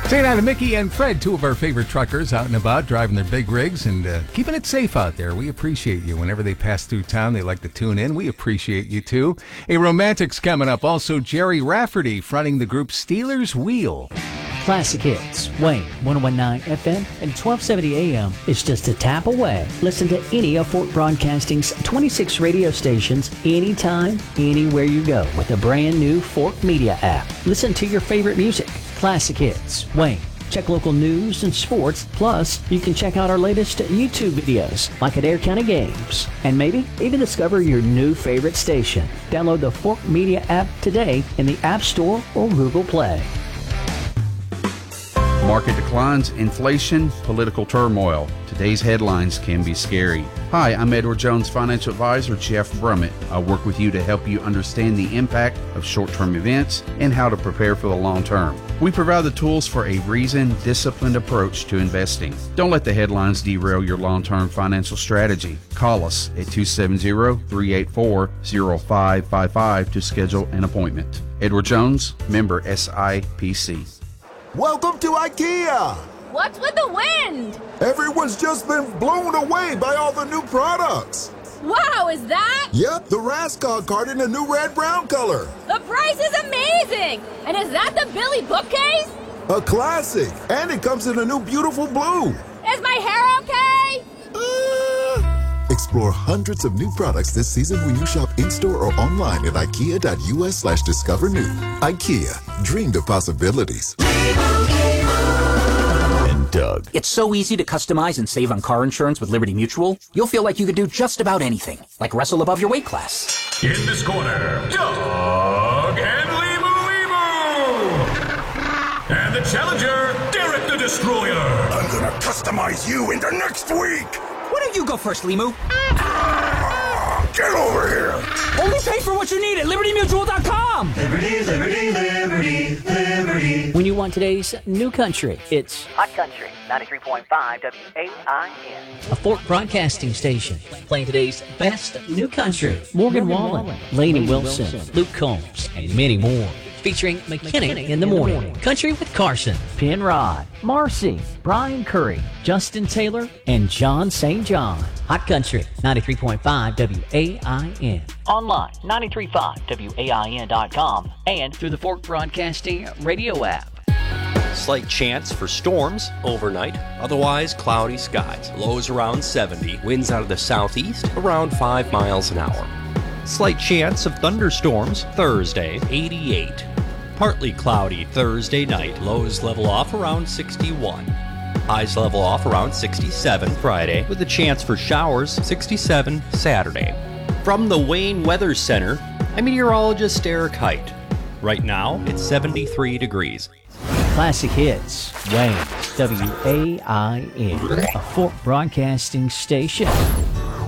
Saying hi to Mickey and Fred, two of our favorite truckers out and about, driving their big rigs and keeping it safe out there. We appreciate you. Whenever they pass through town, they like to tune in. We appreciate you, too. A Romantics coming up. Also, Jerry Rafferty fronting the group Steelers Wheel. Classic hits, Wayne, 101.9 FM and 1270 AM is just a tap away. Listen to any of Fort Broadcasting's 26 radio stations anytime, anywhere you go with the brand new Fort Media app. Listen to your favorite music. Classic hits, Wayne. Check local news and sports. Plus, you can check out our latest YouTube videos, like Adair County Games. And maybe even discover your new favorite station. Download the Fort Media app today in the App Store or Google Play. Market declines, inflation, political turmoil. Today's headlines can be scary. Hi, I'm Edward Jones financial advisor Jeff Brummett. I work with you to help you understand the impact of short-term events and how to prepare for the long term. We provide the tools for a reasoned, disciplined approach to investing. Don't let the headlines derail your long-term financial strategy. Call us at 270-384-0555 to schedule an appointment. Edward Jones, member SIPC. Welcome to IKEA! What's with the wind? Everyone's just been blown away by all the new products. Wow, is that? Yep, the Raskog card in a new red-brown color. The price is amazing! And is that the Billy bookcase? A classic, and it comes in a new beautiful blue. Is my hair okay? Explore hundreds of new products this season when you shop in-store or online at ikea.us/discover new. IKEA, dream the possibilities. And Doug. It's so easy to customize and save on car insurance with Liberty Mutual. You'll feel like you could do just about anything, like wrestle above your weight class. In this corner, Doug and Limu. And the challenger, Derek the Destroyer. I'm gonna customize you into next week. Why don't you go first, Limu? Get over here. Only pay for what you need at LibertyMutual.com. Liberty, liberty, liberty, liberty. When you want today's new country, it's Hot Country, 93.5 WAIN. a Fort Broadcasting station playing today's best new country. Morgan Wallen, Lainey Wilson, Luke Combs, and many more. Featuring McKinney in the morning, Country with Carson, Penrod, Marcy, Brian Curry, Justin Taylor, and John St. John. Hot Country, 93.5 WAIN. Online, 93.5WAIN.com, and through the Fort Broadcasting radio app. Slight chance for storms overnight, otherwise cloudy skies. Lows around 70, winds out of the southeast around 5 miles an hour. Slight chance of thunderstorms Thursday, 88. Partly cloudy Thursday night. Lows level off around 61. Highs level off around 67 Friday, with a chance for showers 67 Saturday. From the Wayne Weather Center, I'm meteorologist Eric Height. Right now, it's 73 degrees. Classic hits, Wayne, WAIN, a Fort Broadcasting station.